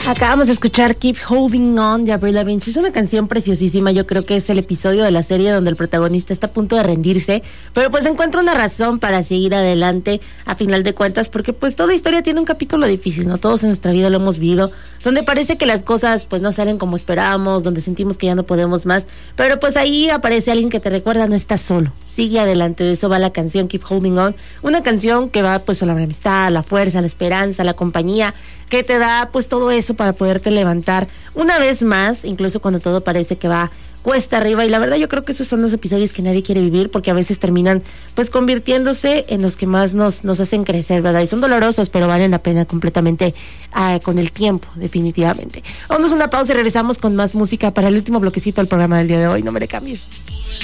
Acabamos de escuchar Keep Holding On de Avril Lavigne. Es una canción preciosísima. Yo creo que es el episodio de la serie donde el protagonista está a punto de rendirse, pero pues encuentra una razón para seguir adelante a final de cuentas, porque pues toda historia tiene un capítulo difícil, ¿no? Todos en nuestra vida lo hemos vivido, donde parece que las cosas pues no salen como esperábamos, donde sentimos que ya no podemos más, pero pues ahí aparece alguien que te recuerda, no estás solo, sigue adelante. De eso va la canción Keep Holding On, una canción que va pues sobre la amistad, la fuerza, la esperanza, la compañía, que te da pues todo eso para poderte levantar una vez más, incluso cuando todo parece que va cuesta arriba. Y la verdad yo creo que esos son los episodios que nadie quiere vivir, porque a veces terminan pues convirtiéndose en los que más nos hacen crecer, ¿verdad? Y son dolorosos, pero valen la pena completamente con el tiempo, definitivamente. Vamos a una pausa y regresamos con más música para el último bloquecito del programa del día de hoy. No me le cambies.